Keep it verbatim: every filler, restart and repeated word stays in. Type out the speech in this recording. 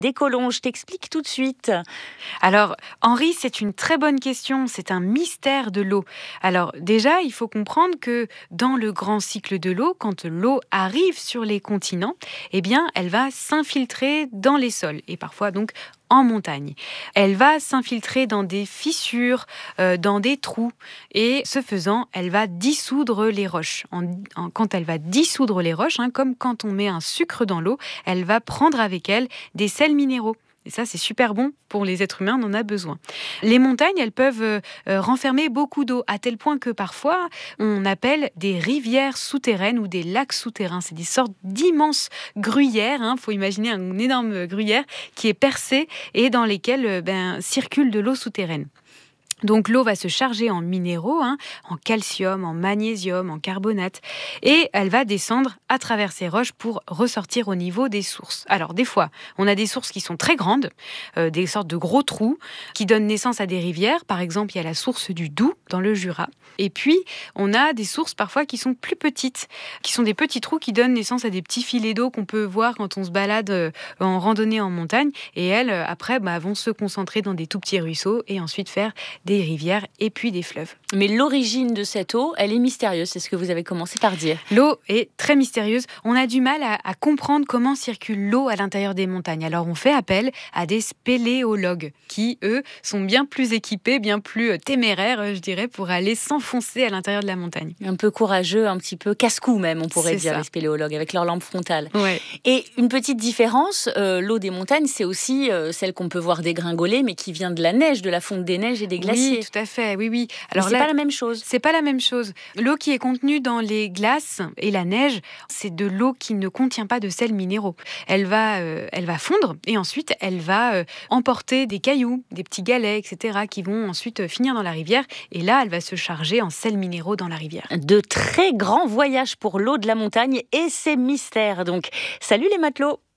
Décollons, je t'explique tout de suite. Alors, Henri, c'est une très bonne question. C'est un mystère de l'eau. Alors, déjà, il faut comprendre que dans le grand cycle de l'eau, quand l'eau arrive sur les continents, eh bien, elle va s'infiltrer dans les sols et parfois donc en montagne. Elle va s'infiltrer dans des fissures, euh, dans des trous et ce faisant, elle va dissoudre les roches. En, en, quand elle va dissoudre les roches, hein, comme quand on met un sucre dans l'eau, elle va prendre avec elle des sels minéraux. Et ça, c'est super bon pour les êtres humains, on en a besoin. Les montagnes, elles peuvent euh, renfermer beaucoup d'eau, à tel point que parfois, on appelle des rivières souterraines ou des lacs souterrains. C'est des sortes d'immenses gruyères. Il hein, faut imaginer un énorme gruyère qui est percée et dans lesquelles euh, ben, circule de l'eau souterraine. Donc l'eau va se charger en minéraux, hein, en calcium, en magnésium, en carbonate, et elle va descendre à travers ces roches pour ressortir au niveau des sources. Alors des fois, on a des sources qui sont très grandes, euh, des sortes de gros trous qui donnent naissance à des rivières. Par exemple, il y a la source du Doubs dans le Jura. Et puis, on a des sources parfois qui sont plus petites, qui sont des petits trous qui donnent naissance à des petits filets d'eau qu'on peut voir quand on se balade euh, en randonnée en montagne. Et elles, euh, après, bah, vont se concentrer dans des tout petits ruisseaux et ensuite faire des des rivières et puis des fleuves. Mais l'origine de cette eau, elle est mystérieuse, c'est ce que vous avez commencé par dire. L'eau est très mystérieuse. On a du mal à, à comprendre comment circule l'eau à l'intérieur des montagnes. Alors on fait appel à des spéléologues qui, eux, sont bien plus équipés, bien plus téméraires, je dirais, pour aller s'enfoncer à l'intérieur de la montagne. Un peu courageux, un petit peu casse-cou même, on pourrait c'est dire, ça. Les spéléologues, avec leur lampe frontale. Ouais. Et une petite différence, euh, l'eau des montagnes, c'est aussi euh, celle qu'on peut voir dégringoler, mais qui vient de la neige, de la fonte des neiges et des glaciers. Oui, tout à fait, oui, oui. Alors c'est là, pas la même chose. C'est pas la même chose. L'eau qui est contenue dans les glaces et la neige, c'est de l'eau qui ne contient pas de sels minéraux. Elle va, euh, elle va fondre et ensuite elle va euh, emporter des cailloux, des petits galets, et cetera, qui vont ensuite finir dans la rivière. Et là, elle va se charger en sels minéraux dans la rivière. De très grands voyages pour l'eau de la montagne et ses mystères. Donc, salut les matelots.